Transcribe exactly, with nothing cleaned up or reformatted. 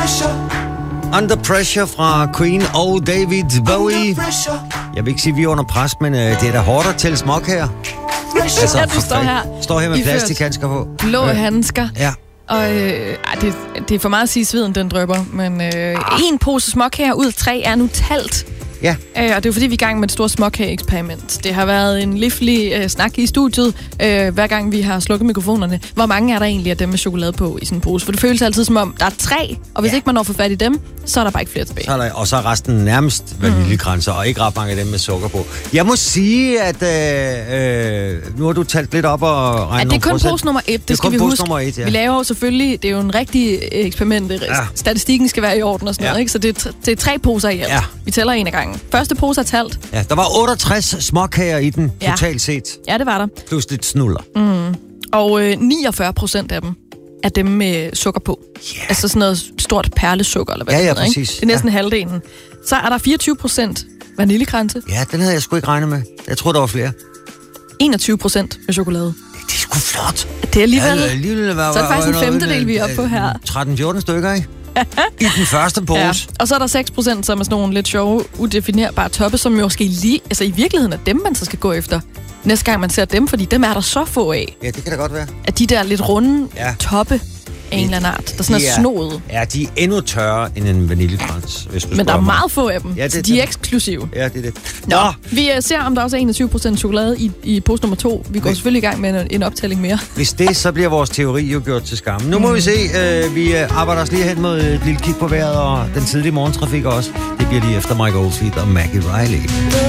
Under Pressure fra Queen og David Bowie. Jeg vil ikke sige, at vi er under pres, men øh, det er da hårdt at tælle småkager. Altså, ja, du står her. Står her med plastikhandsker på. Blå øh. handsker. Ja. Og øh, ej, det, det er for meget at sige, at sveden den drypper. Men øh, ah. en pose småkager ud af tre er nu talt. Ja. Øh, og det er jo fordi, vi er i gang med et stort småkage-eksperiment. Det har været en livlig øh, snak i studiet, øh, hver gang vi har slukket mikrofonerne. Hvor mange er der egentlig af dem med chokolade på i sådan en pose? For det føles altid som om, der er tre, og hvis ja. ikke man når for fat i dem, så er der bare ikke flere tilbage. Så er der, og så er resten nærmest vaniljekranser, mm. og ikke ret mange af dem med sukker på. Jeg må sige, at øh, øh, nu har du talt lidt op og regnet. Ja, det er kun pose nummer et, det, det skal vi huske. Nummer et, ja. Vi laver jo selvfølgelig, det er jo en rigtig eksperiment. Ja. Statistikken skal være i orden og sådan ja. noget, ikke? Så det er, det er tre poser i alt. Ja. Vi tæller en af gangen. Første pose er talt. Ja, der var otteogtres småkager i den, ja. totalt set. Ja, det var der. Plus lidt snuller. Mm. Og øh, niogfyrre procent af dem er dem med sukker på. Yeah. Altså sådan noget stort perlesukker, eller hvad ja, ja, det hedder, præcis. Ikke? Det er næsten ja. halvdelen. Så er der fireogtyve procent vaniljekranse. Ja, den havde jeg sgu ikke regnet med. Jeg troede, der var flere. enogtyve procent med chokolade. Det er sgu flot. Det er alligevel... Ja, alligevel var, så er det faktisk en femtedel, vi er oppe på her. tretten fjorten stykker, ikke? I den første pose. Ja. Og så er der seks procent, som er sådan nogle lidt sjove, udefinerbare toppe, som jo måske lige, altså i virkeligheden er dem, man så skal gå efter næste gang, man ser dem, fordi dem er der så få af. Ja, det kan da godt være. At de der lidt runde ja. toppe af en eller anden art, der sådan de er snoede. Ja, de er endnu tørre end en vaniljekrans, hvis du Men der er mig. meget få af dem, ja, det, så de er det. eksklusive. Ja, det er det. Nå, Nå. Vi uh, ser, om der også er enogtyve procent chokolade i, i pose nummer to. Vi går hvis, selvfølgelig i gang med en, en optælling mere. Hvis det, så bliver vores teori jo gjort til skamme. Nu må mm. vi se. Uh, vi uh, arbejder os lige hen mod et lille kig på vejret, og den tidlige morgentrafik også. Det bliver lige efter Mike Oldfield og Maggie Riley.